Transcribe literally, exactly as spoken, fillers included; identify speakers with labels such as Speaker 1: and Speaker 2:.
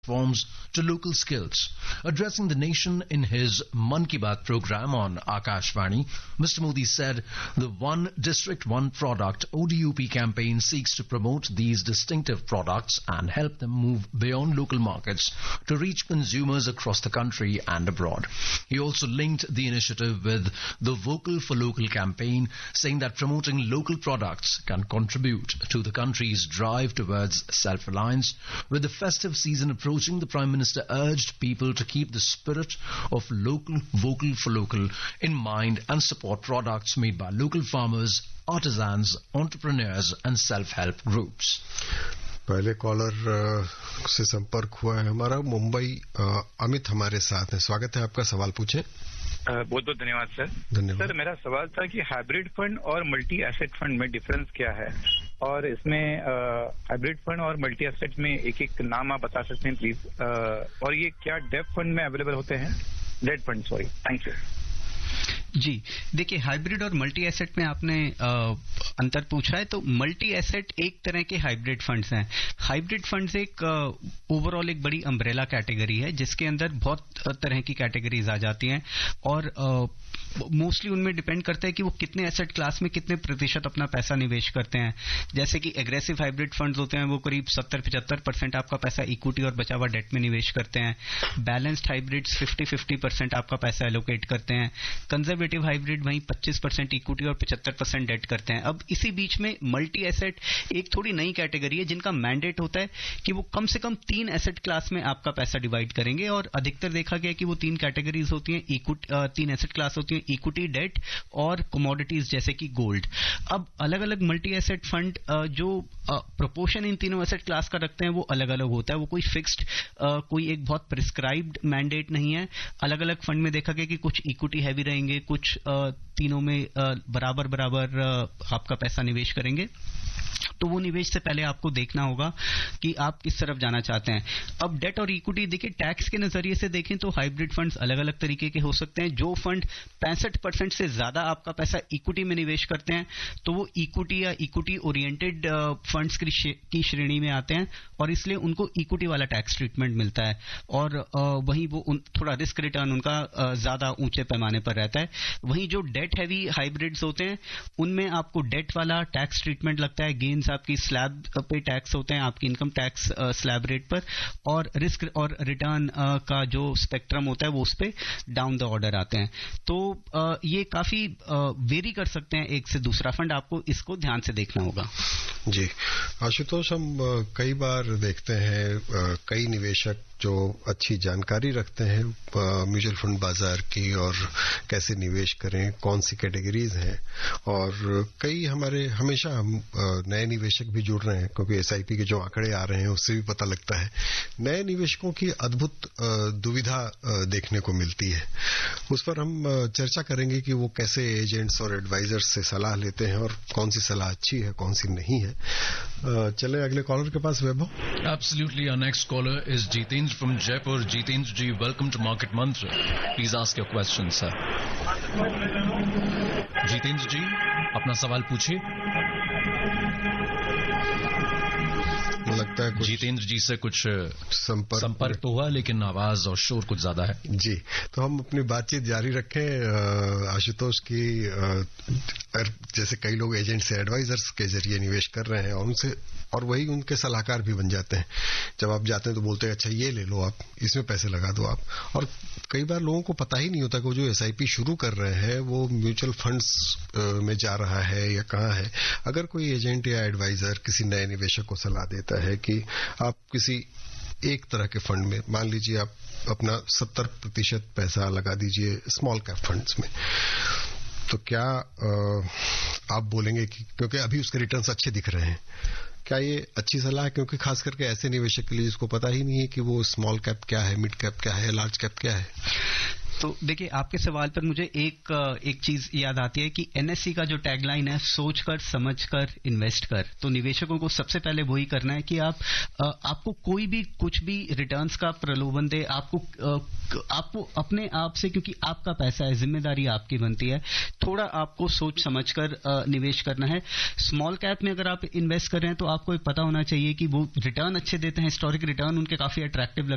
Speaker 1: Forms to local skills. Addressing the nation in his Mann Ki Baat program on Akashvani, Mister Modi said the One District, One Product O D U P campaign seeks to promote these distinctive products and help them move beyond local markets to reach consumers across the country and abroad. He also linked the initiative with the Vocal for Local campaign, saying that promoting local products can contribute to the country's drive towards self-reliance. With the festive season approaching, the Prime Minister urged people to keep the spirit of local, vocal for local in mind and support products made by local farmers, artisans, entrepreneurs and self-help groups.
Speaker 2: पहले collar से संपर्क हुआ है हमारा मुंबई अमित हमारे साथ है. स्वागत है आपका. सवाल पूछें.
Speaker 3: बहुत बहुत धन्यवाद सर.
Speaker 2: धन्यवाद
Speaker 3: सर, मेरा सवाल था कि हाइब्रिड फंड और मल्टी एसेट फंड में डिफरेंस क्या है, और इसमें हाइब्रिड फंड और मल्टी एसेट में एक एक नाम आप बता सकते हैं प्लीज, और ये क्या डेट फंड में अवेलेबल होते हैं? Date fund, sorry. Thank you.
Speaker 4: जी देखिए, हाइब्रिड और मल्टी एसेट में आपने आ, अंतर पूछा है. तो मल्टी एसेट एक तरह के हाइब्रिड फंड्स हैं. हाइब्रिड फंड्स एक ओवरऑल एक बड़ी अम्ब्रेला कैटेगरी है जिसके अंदर बहुत तरह की कैटेगरीज आ जाती हैं, और मोस्टली उनमें डिपेंड करता है कि वो कितने एसेट क्लास में कितने प्रतिशत अपना पैसा निवेश करते हैं. जैसे कि एग्रेसिव हाइब्रिड फंड्स होते हैं, वो करीब सत्तर पचहत्तर परसेंट आपका पैसा इक्विटी और बचा हुआ डेट में निवेश करते हैं. Balanced hybrids fifty fifty percent आपका पैसा एलोकेट करते हैं. कंजर्वेटिव हाइब्रिड वहीं पच्चीस परसेंट इक्विटी और पचहत्तर परसेंट डेट करते हैं. अब इसी बीच में मल्टी एसेट एक थोड़ी नई कैटेगरी है जिनका मैंडेट होता है कि वो कम से कम तीन एसेट क्लास में आपका पैसा डिवाइड करेंगे, और अधिकतर देखा गया कि वो तीन कैटेगरीज होती हैं, इक्विटी तीन एसेट क्लास होती हैं, इक्विटी, डेट और कमोडिटीज जैसे कि गोल्ड. अब अलग अलग मल्टी एसेट फंड जो प्रोपोर्शन इन तीनों एसेट क्लास का रखते हैं वो अलग अलग होता है. वो कोई फिक्स्ड कोई एक बहुत प्रिस्क्राइब्ड मैंडेट नहीं है. अलग अलग फंड में देखा गया कि कुछ इक्विटी हैवी रहेंगे, कुछ तीनों में बराबर बराबर आपका पैसा निवेश करेंगे. तो वो निवेश से पहले आपको देखना होगा कि आप किस तरफ जाना चाहते हैं. अब डेट और इक्विटी देखिए, टैक्स के नजरिए से देखें तो हाइब्रिड फंड्स अलग अलग तरीके के हो सकते हैं. जो फंड पैंसठ परसेंट से ज्यादा आपका पैसा इक्विटी में निवेश करते हैं तो वो इक्विटी या इक्विटी ओरिएंटेड फंड्स की श्रेणी में आते हैं, और इसलिए उनको इक्विटी वाला टैक्स ट्रीटमेंट मिलता है. और वहीं वो थोड़ा रिस्क रिटर्न उनका ज्यादा ऊंचे पैमाने पर रहता है. वहीं जो डेट हैवी हाइब्रिड्स होते हैं उनमें आपको डेट वाला टैक्स ट्रीटमेंट लगता है. गेन्स आपकी स्लैब पे टैक्स होते हैं, आपकी इनकम टैक्स स्लैब रेट पर, और रिस्क और रिटर्न का जो स्पेक्ट्रम होता है वो उस पे डाउन द ऑर्डर आते हैं. तो आ, ये काफी वेरी कर सकते हैं एक से दूसरा फंड. आपको इसको ध्यान से देखना होगा.
Speaker 2: जी आशुतोष, हम कई बार देखते हैं कई निवेशक जो अच्छी जानकारी रखते हैं म्यूचुअल फंड बाजार की और कैसे निवेश करें, कौन सी कैटेगरीज हैं, और कई हमारे हमेशा हम नए निवेशक भी जुड़ रहे हैं क्योंकि एसआईपी के जो आंकड़े आ रहे हैं उससे भी पता लगता है नए निवेशकों की अद्भुत दुविधा देखने को मिलती है. उस पर हम चर्चा करेंगे कि वो कैसे एजेंट्स और एडवाइजर्स से सलाह लेते हैं और कौन सी सलाह अच्छी है, कौन सी नहीं है. चले अगले कॉलर के पास. वैभव.
Speaker 1: Absolutely, our next caller is Jitendra from Jaipur. Jitendra ji, welcome to Market Mantra. Please ask your question, sir. Jitendra ji, अपना सवाल पूछिए.
Speaker 2: लगता है कुछ
Speaker 1: जितेंद्र जी से कुछ
Speaker 2: संपर्क
Speaker 1: संपर्क तो हुआ, लेकिन आवाज और शोर कुछ ज्यादा है.
Speaker 2: जी, तो हम अपनी बातचीत जारी रखें. आशुतोष की जैसे कई लोग एजेंट से एडवाइजर्स के जरिए निवेश कर रहे हैं और उनसे और वही उनके सलाहकार भी बन जाते हैं. जब आप जाते हैं तो बोलते हैं अच्छा ये ले लो, आप इसमें पैसे लगा दो आप. और कई बार लोगों को पता ही नहीं होता कि वो जो एसआईपी शुरू कर रहे हैं वो म्यूचुअल फंड्स में जा रहा है या कहाँ है. अगर कोई एजेंट या एडवाइजर किसी नए निवेशक को सलाह देता है कि आप किसी एक तरह के फंड में, मान लीजिए आप अपना सत्तर प्रतिशत पैसा लगा दीजिए स्मॉल कैप फंड्स में, तो क्या आ, आप बोलेंगे कि क्योंकि अभी उसके रिटर्न्स अच्छे दिख रहे हैं, क्या ये अच्छी सलाह है? क्योंकि खास करके ऐसे निवेशक के लिए जिसको पता ही नहीं है कि वो स्मॉल कैप क्या है, मिड कैप क्या है, लार्ज कैप क्या है.
Speaker 4: तो देखिए, आपके सवाल पर मुझे एक एक चीज याद आती है कि एनएससी का जो टैगलाइन है, सोच कर समझ कर इन्वेस्ट कर. तो निवेशकों को सबसे पहले वही करना है कि आप आपको कोई भी कुछ भी रिटर्न्स का प्रलोभन दे, आपको आपको अपने आप से, क्योंकि आपका पैसा है, जिम्मेदारी आपकी बनती है, थोड़ा आपको सोच समझ कर निवेश करना है. स्मॉल कैप में अगर आप इन्वेस्ट कर रहे हैं तो आपको पता होना चाहिए कि वो रिटर्न अच्छे देते हैं, हिस्टोरिक रिटर्न उनके काफी अट्रैक्टिव